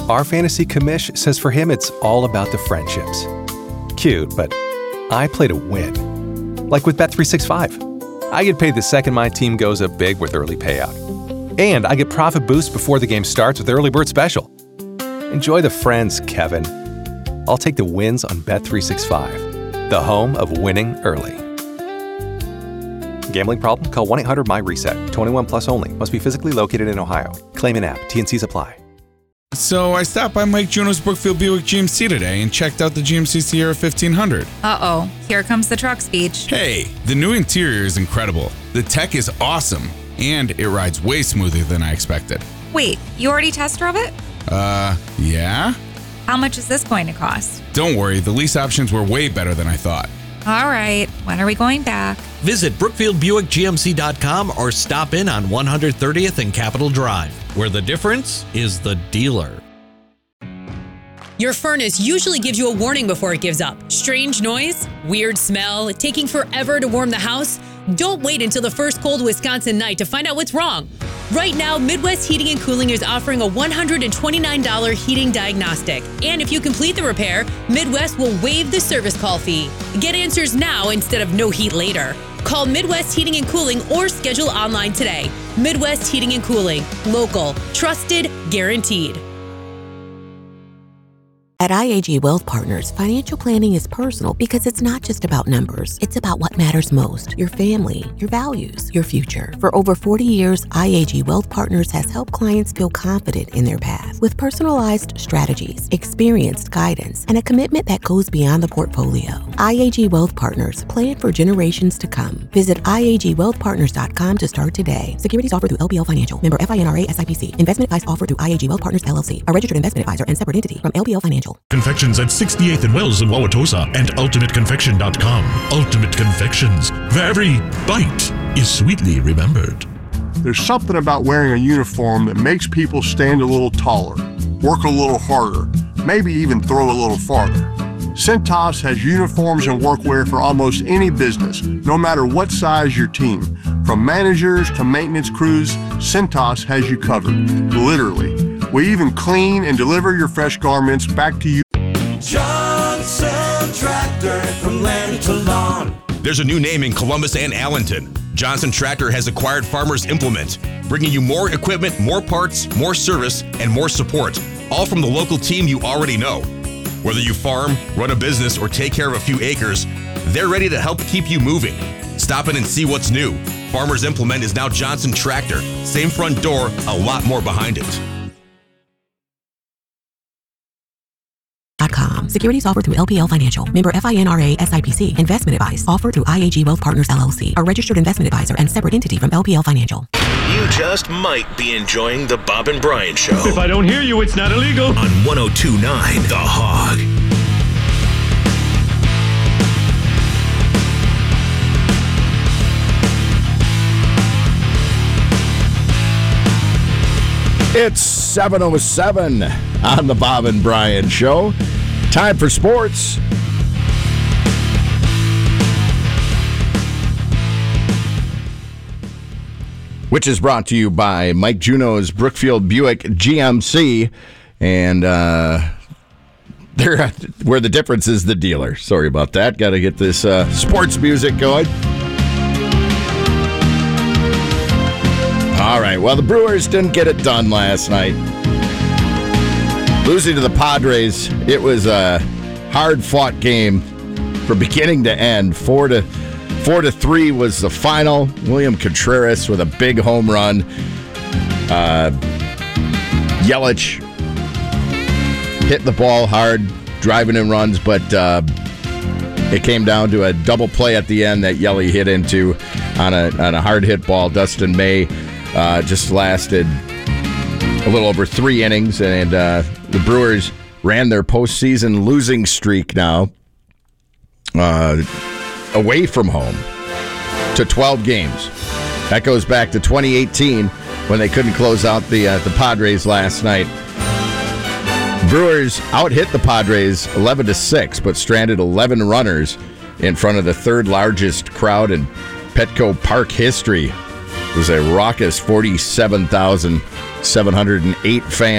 Our fantasy commish says for him it's all about the friendships. Cute, but I play to win. Like with Bet365. I get paid the second my team goes up big with early payout. And I get profit boost before the game starts with Early Bird Special. Enjoy the friends, Kevin. I'll take the wins on Bet365, the home of winning early. Gambling problem? Call 1-800-MY-RESET. 21 plus only. Must be physically located in Ohio. Claim in app. T&Cs apply. So I stopped by Mike Juno's Brookfield Buick GMC today and checked out the GMC Sierra 1500. Uh-oh, here comes the truck speech. Hey, the new interior is incredible. The tech is awesome, and it rides way smoother than I expected. Wait, you already test drove it? Yeah? How much is this going to cost? Don't worry, the lease options were way better than I thought. All right, when are we going back? Visit BrookfieldBuickGMC.com or stop in on 130th and Capitol Drive, where the difference is the dealer. Your furnace usually gives you a warning before it gives up. Strange noise, weird smell, taking forever to warm the house. Don't wait until the first cold Wisconsin night to find out what's wrong. Right now, Midwest Heating and Cooling is offering a $129 heating diagnostic. And if you complete the repair, Midwest will waive the service call fee. Get answers now instead of no heat later. Call Midwest Heating and Cooling or schedule online today. Midwest Heating and Cooling. Local. Trusted. Guaranteed. At IAG Wealth Partners, financial planning is personal because it's not just about numbers. It's about what matters most: your family, your values, your future. For over 40 years, IAG Wealth Partners has helped clients feel confident in their path with personalized strategies, experienced guidance, and a commitment that goes beyond the portfolio. IAG Wealth Partners, plan for generations to come. Visit IAGWealthPartners.com to start today. Securities offered through LPL Financial. Member FINRA SIPC. Investment advice offered through IAG Wealth Partners LLC, a registered investment advisor and separate entity from LPL Financial. Confections at 68th and Wells in Wauwatosa and UltimateConfection.com. Ultimate Confections, where every bite is sweetly remembered. There's something about wearing a uniform that makes people stand a little taller, work a little harder, maybe even throw a little farther. Cintas has uniforms and workwear for almost any business, no matter what size your team. From managers to maintenance crews, Cintas has you covered, literally. We even clean and deliver your fresh garments back to you. Johnson Tractor, from land to lawn. There's a new name in Columbus and Allenton. Johnson Tractor has acquired Farmers Implement, bringing you more equipment, more parts, more service, and more support, all from the local team you already know. Whether you farm, run a business, or take care of a few acres, they're ready to help keep you moving. Stop in and see what's new. Farmers Implement is now Johnson Tractor. Same front door, a lot more behind it. Securities offered through LPL Financial. Member FINRA SIPC. Investment advice offered through IAG Wealth Partners LLC, a registered investment advisor and separate entity from LPL Financial. You just might be enjoying the Bob and Brian Show. If I don't hear you, it's not illegal. On 102.9 The Hog. It's 7:07 on the Bob and Brian Show. Time for sports. Which is brought to you by Mike Juno's Brookfield Buick GMC. And where the difference is the dealer. Sorry about that. Got to get this sports music going. All right, well, the Brewers didn't get it done last night. Losing to the Padres, it was a hard-fought game from beginning to end. 4-3 was the final. William Contreras with a big home run. Yelich hit the ball hard, driving in runs, but it came down to a double play at the end that Yelich hit into on a hard-hit ball. Dustin May just lasted a little over 3 innings, and the Brewers ran their postseason losing streak now away from home to 12 games. That goes back to 2018 when they couldn't close out the Padres last night. Brewers out-hit the Padres 11-6, but stranded 11 runners in front of the third largest crowd in Petco Park history. It was a raucous 47,708 fans.